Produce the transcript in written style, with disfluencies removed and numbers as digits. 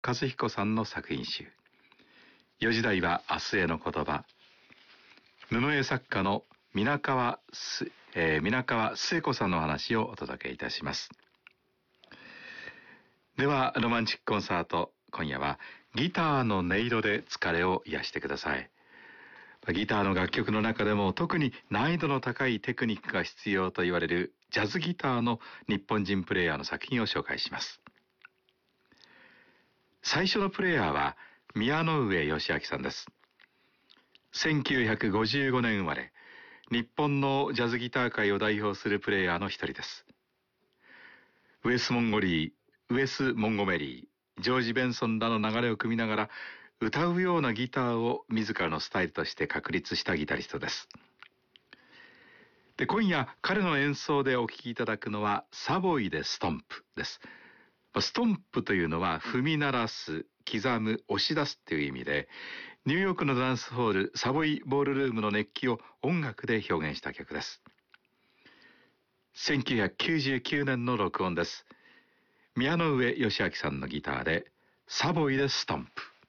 和彦さんの作品集。4時台は明日への言葉。布絵作家の皆川末子さんの話をお届けいたします。では、ロマンチックコンサート。今夜はギターの音色で疲れを癒してください。ギターの楽曲の中でも特に難易度の高いテクニックが必要と言われるジャズギターの日本人プレイヤーの作品を紹介します。最初のプレイヤーは宮上義明さんです。1955年生まれ、日本のジャズギター界を代表するプレイヤーの一人です。ウエス・モンゴメリー、ジョージ・ベンソンらの流れを組みながら歌うようなギターを自らのスタイルとして確立したギタリストです。で、今夜彼の演奏でお聴きいただくのはサボイでストンプです。ストンプというのは踏み鳴らす、刻む、押し出すという意味で、ニューヨークのダンスホールサボイボールルームの熱気を音楽で表現した曲です。1999年の録音です。宮上義明さんのギターでサボイでストンプ。